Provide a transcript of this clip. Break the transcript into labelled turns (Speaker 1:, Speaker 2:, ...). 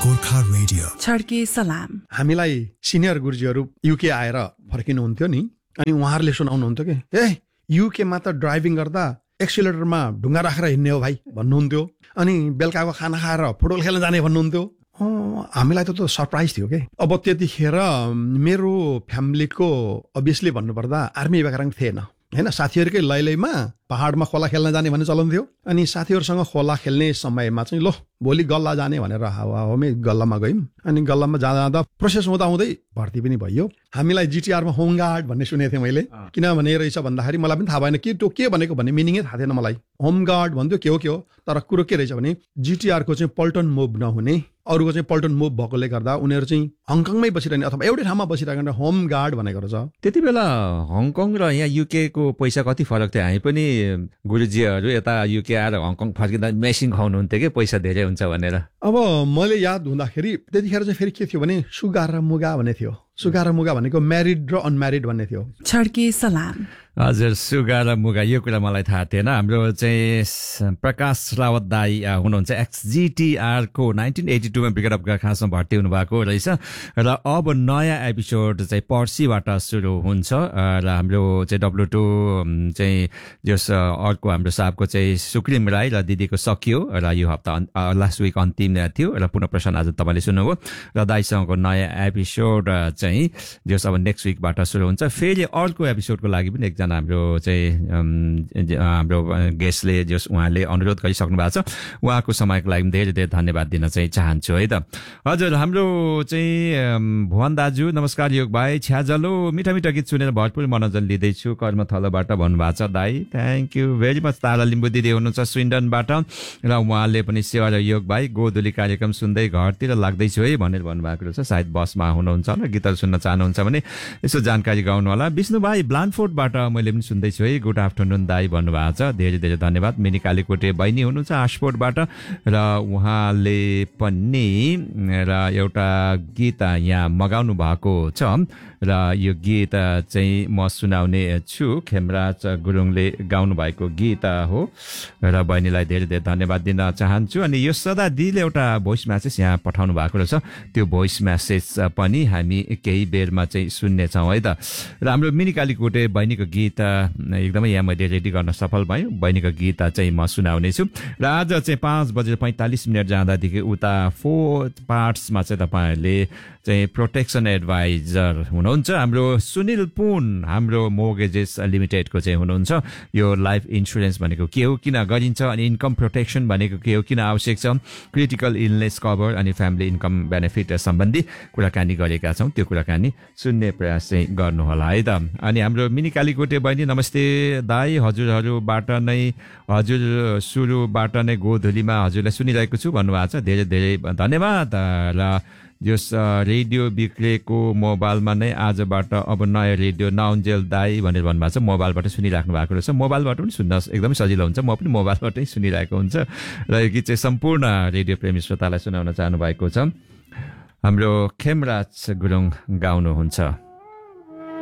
Speaker 1: Gorkha radio
Speaker 2: छड्के सलाम।
Speaker 3: हामीलाई सिनियर गुरुजीहरू युके आएर फर्किनुहुन्थ्यो नि, अनि उहाँहरूले सुनाउनुहुन्थ्यो कि ए युकेमा त ड्राइभिङ गर्दा एक्सिलेटरमा ढुङ्गा राखेर हिँड्ने हो भाइ भन्नुहुन्थ्यो। अनि बेलुकाको खाना खाएर फुटबल खेल्न जाने भन्नुहुन्थ्यो। हामीलाई त सरप्राइज थियो के। अब त्यतिखेर मेरो फ्यामिलीको अभियसली भन्नुपर्दा आर्मी ब्याकग्राउन्ड थिएन होइन। साथीहरूकै लैलैमा पहाडमा खोला खेल्न जाने भन्ने चलन थियो। अनि साथीहरूसँग खोला खेल्ने समयमा चाहिँ लो भोलि गल्ला जाने भनेर हावामै गल्लामा गयौँ। अनि गल्लामा जाँदा प्रोसेस हुँदै भर्ती पनि भइयो। हामीलाई जिटिआरमा होमगार्ड भन्ने सुनेको थिएँ मैले। किनभने रहेछ भन्दाखेरि मलाई पनि थाहा भएन के भनेको भन्ने मिनिङै थाहा थिएन मलाई। होमगार्ड भन्थ्यो के हो तर कुरो के रहेछ भने जिटिआरको चाहिँ पल्टन मुभ नहुने, अरूको चाहिँ पल्टन मुभ भएकोले गर्दा उनीहरू चाहिँ हङकङमै बसिरहने अथवा एउटै ठाउँमा बसिरहेको होमगार्ड भनेको रहेछ।
Speaker 4: त्यति बेला हङकङ र यहाँ युके को पैसा कति फरक थियो? हामी पनि गुरुजीहरू यता युके आएर हङकङ फर्किँदा मेसिन खुवाउनुहुन्थ्यो कि पैसा धेरै हुन्छ भनेर।
Speaker 3: अब मैले याद हुँदाखेरि त्यतिखेर चाहिँ फेरि के थियो भने सुगा र मुगा भन्ने थियो। सुगा र मुगा भनेको म्यारिड र अनम्यारिड भन्ने थियो।
Speaker 2: छड्के सलाम।
Speaker 4: हजुर, सुगा र मुगा यो कुरा मलाई थाहा थिएन। हाम्रो चाहिँ प्रकाश रावत दाई हुनुहुन्छ, एक्सजिटिआर को 1982मा ब्रिगेड अफ खासमा भर्ती हुनुभएको रहेछ। र अब नयाँ एपिसोड चाहिँ पर्सिबाट सुरु हुन्छ। र हाम्रो चाहिँ W2 चाहिँ जस अर्को हाम्रो साहबको चाहिँ सुक्रिम राई र दिदीको सकियो र यो हप्ता लास्ट विक अन्तिम थियो र पुनः प्रश्न आज तपाईँले सुन्नुभयो। र दाईसँगको नयाँ एपिसोड चाहिँ जस अब नेक्स्ट विकबाट सुरु हुन्छ। फेरि अर्को एपिसोडको लागि पनि एकजना हाम्रो चाहिँ हाम्रो गेस्टले जस उहाँले अनुरोध गरिसक्नु भएको छ, उहाँको समयको लागि धेरै धेरै धन्यवाद दिन चाहिँ चाहन्छु है त। हजुर, हाम्रो चाहिँ भुवन दाजु नमस्कार योग भाइ, छ्याजलो मिठा मिठा गीत सुनेर भरपुर मनोरञ्जन लिँदैछु कर्मथलोबाट भन्नुभएको छ दाई। Thank you very much. तारा लिम्बू दिदी हुनुहुन्छ स्विन्डनबाट र उहाँले पनि सेवा र योग भाइ गोधुली कार्यक्रम सुन्दै घरतिर लाग्दैछु है भनेर भन्नुभएको रहेछ। सायद बसमा हुनुहुन्छ होला, गीतहरू सुन्न चाहनुहुन्छ भने यसो जानकारी गराउनु होला। विष्णु भाइ ब्लान्डफोर्डबाट मैले पनि सुन्दैछु है, गुड आफ्टरनुन दाई भन्नुभएको छ, धेरै धेरै धन्यवाद। मिनी कालीकोटे बहिनी हुनुहुन्छ आशपोर्टबाट र उहाँले पनि र एउटा गीत यहाँ मगाउनु भएको छ र यो गीत चाहिँ म सुनाउने छु। खेमराज गुरुङले गाउनु भएको गीत हो र बहिनीलाई धेरै धेरै धन्यवाद दिन चाहन्छु। अनि यो सदा दिदीले एउटा भोइस म्यासेज यहाँ पठाउनु भएको रहेछ, त्यो भोइस म्यासेज पनि हामी केही बेरमा चाहिँ सुन्नेछौँ है त। र हाम्रो मिनी कालीकोटे बहिनीको गीत एकदमै यहाँ मैले रेडी गर्न सफल भएँ। बहिनीको गीत चाहिँ म सुनाउने छु र आज चाहिँ 5:45 जाँदादेखि उता 4 पार्ट्समा चाहिँ तपाईँहरूले चाहिँ प्रोटेक्सन एडभाइजर हुनुहुन्छ हाम्रो सुनिल पुन, हाम्रो मोर्गेजेस लिमिटेडको चाहिँ हुनुहुन्छ। यो लाइफ इन्सुरेन्स भनेको के हो, किन गरिन्छ, अनि इन्कम प्रोटेक्सन भनेको के हो, किन आवश्यक छ, क्रिटिकल इलनेस कभर अनि फ्यामिली इन्कम बेनिफिट सम्बन्धी कुराकानी गरेका छौँ। त्यो कुराकानी सुन्ने प्रयास चाहिँ गर्नुहोला है त। अनि हाम्रो मिनी कालीकोटे बहिनी नमस्ते दाई, हजुरहरूबाट नै हजुर सुरुबाट नै गोधुलीमा हजुरलाई सुनिरहेको छु भन्नुभएको छ, धेरै धेरै धन्यवाद। र जस रेडियो बिग्रेको मोबाइलमा नै आजबाट अब नयाँ रेडियो नउन्जेल दाई भनेर भन्नुभएको छ। मोबाइलबाट सुनिराख्नु भएको रहेछ, मोबाइलबाट पनि सुन्न एकदमै सजिलो हुन्छ, म पनि मोबाइलबाटै सुनिरहेको हुन्छ। र यो गीत चाहिँ सम्पूर्ण रेडियो प्रेमी श्रोतालाई सुनाउन चाहनु भएको छ। हाम्रो खेमराज गुरुङ गाउनुहुन्छ।